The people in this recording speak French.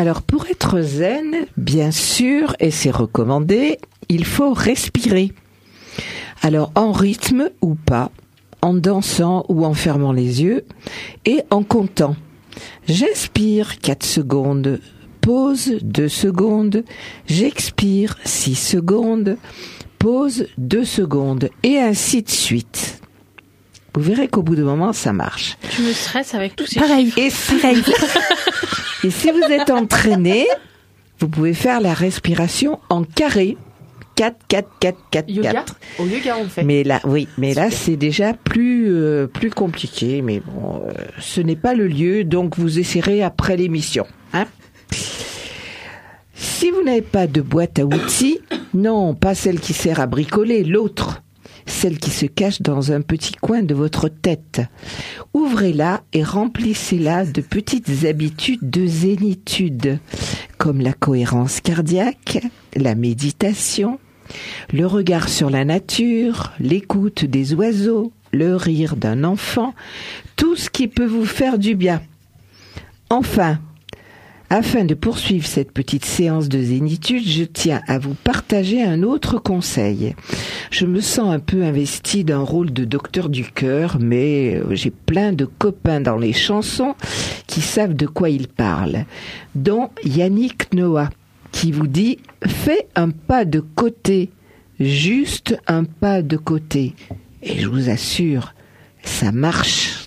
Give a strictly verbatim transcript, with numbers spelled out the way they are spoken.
Alors, pour être zen, bien sûr, et c'est recommandé, il faut respirer. Alors, en rythme ou pas, en dansant ou en fermant les yeux, et en comptant. J'inspire quatre secondes, pause deux secondes, j'expire six secondes, pause deux secondes, et ainsi de suite. Vous verrez qu'au bout d'un moment, ça marche. Tu me stresses avec tous ces Pareil. Et si, et si vous êtes entraîné, vous pouvez faire la respiration en carré. quatre, quatre, quatre, quatre, Yoga. quatre. Au yoga, on le fait. Mais là, oui, mais là, c'est déjà plus euh, plus compliqué. Mais bon, euh, ce n'est pas le lieu, donc vous essaierez après l'émission. Hein ? Si vous n'avez pas de boîte à outils, non, pas celle qui sert à bricoler, l'autre. Celle qui se cache dans un petit coin de votre tête. Ouvrez-la et remplissez-la de petites habitudes de zénitude, comme la cohérence cardiaque, la méditation, le regard sur la nature, l'écoute des oiseaux, le rire d'un enfant, tout ce qui peut vous faire du bien. Enfin, afin de poursuivre cette petite séance de zénitude, je tiens à vous partager un autre conseil. Je me sens un peu investie d'un rôle de docteur du cœur, mais j'ai plein de copains dans les chansons qui savent de quoi ils parlent, dont Yannick Noah, qui vous dit « Fais un pas de côté, juste un pas de côté ». Et je vous assure, ça marche.